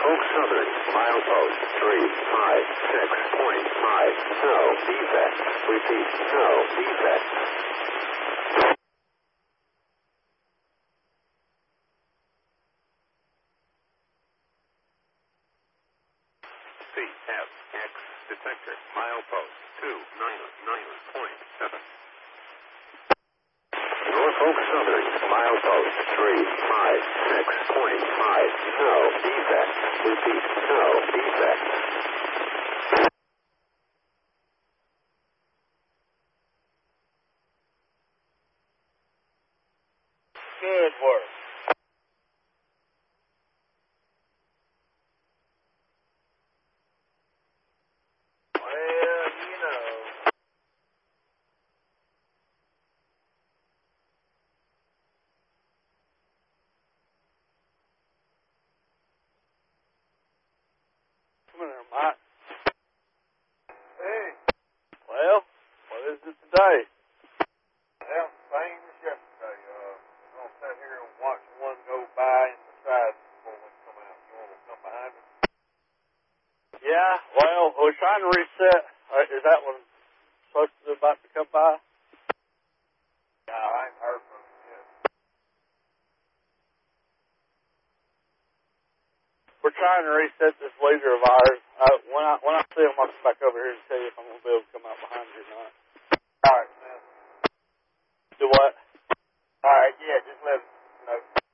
Norfolk Southern, milepost 356.5. No defect. Repeat, no defect. CFX detector, milepost 299.7. Norfolk Southern, milepost 356.5. No defect. Repeat, no defect. Good work. Well, you know. Come here, Mike. Hey. Well, what is it today? Well, same as yesterday. We're going to sit here and watch one go by in the side before we come out. You want to come behind us? Yeah, well, we're trying to reset. Is that one supposed to be about to come by? Yeah, I ain't heard from him yet. We're trying to reset this leader of ours. When I see him, I'll come back over here and tell you if I'm going to be able to come out behind you or not. All right, man. Do what? All right, yeah, just let him